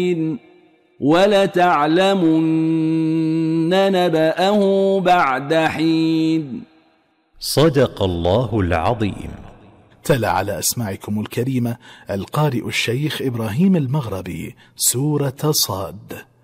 ولتعلمن نبأه بعد حين. صدق الله العظيم. تلا على أسماعكم الكريمة القارئ الشيخ إبراهيم المغربي سورة صاد.